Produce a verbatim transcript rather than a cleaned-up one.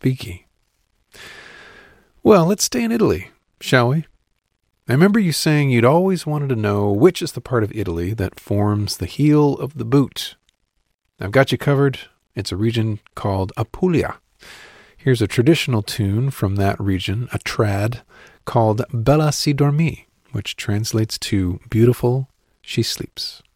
speaky. Well, let's stay in Italy, shall we? I remember you saying you'd always wanted to know which is the part of Italy that forms the heel of the boot. I've got you covered. It's a region called Apulia. Here's a traditional tune from that region, a trad, called Bella si dormi, which translates to Beautiful She Sleeps.